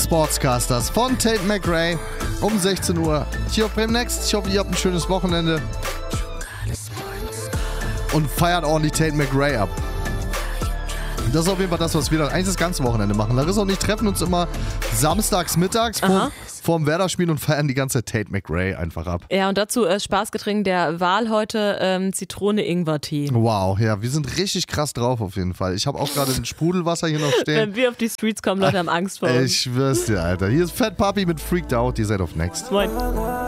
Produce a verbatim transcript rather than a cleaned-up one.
Sportscasters von Tate McRae um sechzehn Uhr hier auf Bremen Next. Ich hoffe, ihr habt ein schönes Wochenende und feiert ordentlich Tate McRae ab. Das ist auf jeden Fall das, was wir dann eigentlich das ganze Wochenende machen. Larissa und ich treffen uns immer samstags mittags vor, vorm Werder-Spiel und feiern die ganze Tate McRae einfach ab. Ja, und dazu äh, Spaßgetränk der Wahl heute, ähm, Zitrone-Ingwer-Tee. Wow, ja, wir sind richtig krass drauf auf jeden Fall. Ich habe auch gerade ein Sprudelwasser hier noch stehen. Wenn wir auf die Streets kommen, Leute haben Angst vor uns. Ich schwör's dir, Alter. Hier ist Fat Papi mit Freaked Out. Ihr seid auf Next. Moin.